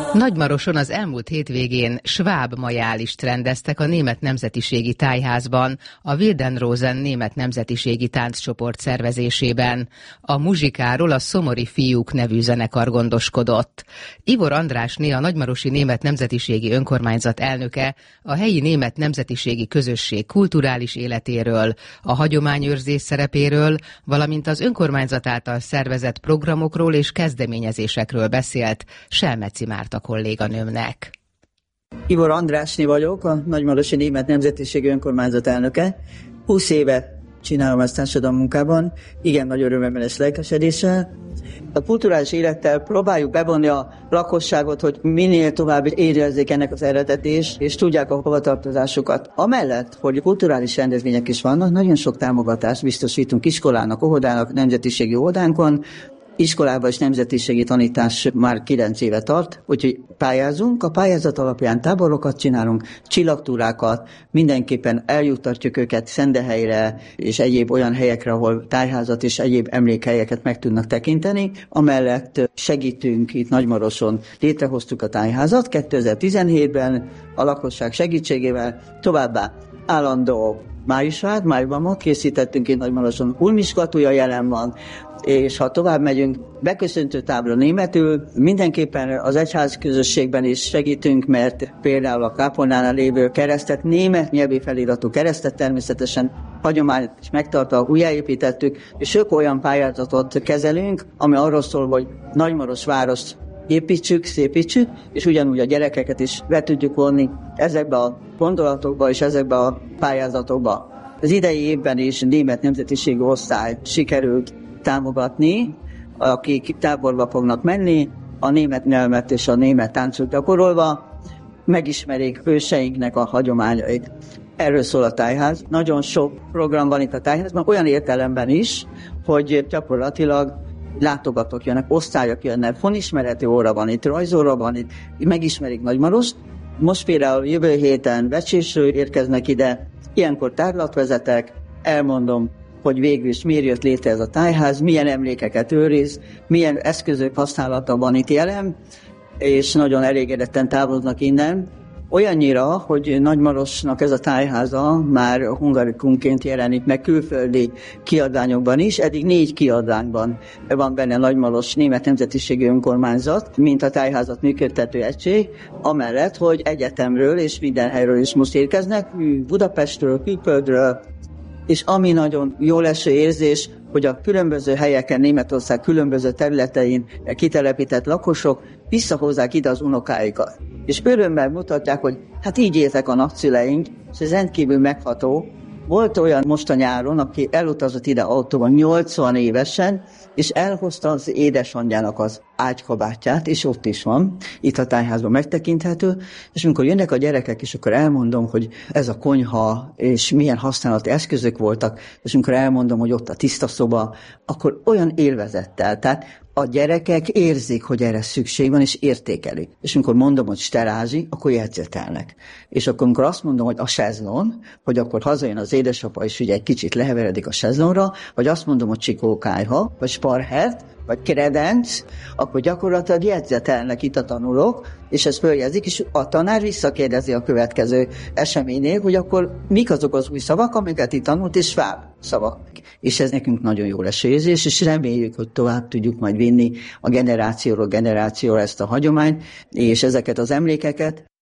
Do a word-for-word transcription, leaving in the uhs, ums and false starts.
Nagymaroson az elmúlt hétvégén Schwab majálist rendeztek a német nemzetiségi tájházban, a Wildenrosen német nemzetiségi tánccsoport szervezésében. A muzsikáról a Szomori Fiúk nevű zenekar gondoskodott. Ivor Andrásné, a nagymarosi német nemzetiségi önkormányzat elnöke, a helyi német nemzetiségi közösség kulturális életéről, a hagyományőrzés szerepéről, valamint az önkormányzat által szervezett programokról és kezdeményezésekről beszélt Selmeci Márta kolléganőmnek. Ivor Andrásné vagyok, a Nagymarosi Német Nemzetiségi Önkormányzat elnöke. húsz éve csinálom ezt társadalmi munkában, igen nagy örömmel és lelkesedéssel. A kulturális élettel próbáljuk bevonni a lakosságot, hogy minél tovább érezzék ennek az eredetést, és tudják a hovatartozásukat. Amellett, hogy kulturális rendezvények is vannak, nagyon sok támogatást biztosítunk iskolának, óvodának, nemzetiségi óvodánkon. Iskolában és nemzetiségi tanítás már kilenc éve tart, úgyhogy pályázunk. A pályázat alapján táborokat csinálunk, csillagtúrákat, mindenképpen eljuttatjuk őket Szendehelyre és egyéb olyan helyekre, ahol tájházat és egyéb emlékhelyeket meg tudnak tekinteni. Amellett segítünk itt Nagymaroson, létrehoztuk a tájházat kétezer-tizenhétben a lakosság segítségével, továbbá állandó májusvár, májban készítettünk itt Nagymaroson, ulmiskatuja jelen van, és ha tovább megyünk, beköszöntő tábla németül, mindenképpen az egyház közösségben is segítünk, mert például a kápolnánál lévő keresztet, német nyelvi feliratú keresztet természetesen hagyományt is megtartva újjáépítettük, és sok olyan pályázatot kezelünk, ami arról szól, hogy Nagymaros várost építsük, szépítsük, és ugyanúgy a gyerekeket is be tudjuk vonni ezekbe a gondolatokba és ezekbe a pályázatokba. Az idei évben is német nemzetiségi osztály sikerült támogatni, akik táborba fognak menni, a német nyelvet és a német táncot gyakorolva, megismerik őseinknek a hagyományait. Erről szól a tájház. Nagyon sok program van itt a tájházban, olyan értelemben is, hogy gyakorlatilag látogatók jönnek, osztályok jönnek, fonismereti óra van itt, rajzóra van itt, megismerik Nagymarost. Most például jövő héten Vecsésről érkeznek ide, ilyenkor tárlatvezetek, elmondom, hogy végül is miért jött létre ez a tájház, milyen emlékeket őriz, milyen eszközök használata van itt jelen, és nagyon elégedetten távoznak innen. Olyannyira, hogy Nagymarosnak ez a tájháza már hungarikumként jelenik meg külföldi kiadványokban is. Eddig négy kiadványban van benne Nagymaros Német Nemzetiségi Önkormányzat, mint a tájházat működtető egység, amellett, hogy egyetemről és minden helyről is most érkeznek, Budapestről, külföldről, és ami nagyon jó leső érzés, hogy a különböző helyeken, Németország különböző területein kitelepített lakosok visszahozzák ide az unokáikat. És örömmel mutatják, hogy hát így éltek a nagyszüleink, és ez rendkívül megható. Volt olyan most a nyáron, aki elutazott ide autóban nyolcvan évesen, és elhozta az édesanyjának az ágykabátját, és ott is van, itt a tájházban megtekinthető, és amikor jönnek a gyerekek, és akkor elmondom, hogy ez a konyha, és milyen használati eszközök voltak, és amikor elmondom, hogy ott a tiszta szoba, akkor olyan élvezettel, tehát a gyerekek érzik, hogy erre szükség van, és értékelik. És amikor mondom, hogy sterázsi, akkor jegyzetelnek. És akkor, amikor azt mondom, hogy a sezlon, hogy akkor hazajön az édesapa, és ugye egy kicsit leheveredik a sezlonra, vagy azt mondom, hogy csikókájha, vagy sparhert, vagy kredenc, akkor gyakorlatilag jegyzetelnek itt a tanulók, és ezt följegyzik, és a tanár visszakérdezi a következő eseménynél, hogy akkor mik azok az új szavak, amiket itt tanult, és Schwab szavak. És ez nekünk nagyon jó lesérzés, és reméljük, hogy tovább tudjuk majd vinni a generációról generációra ezt a hagyományt, és ezeket az emlékeket.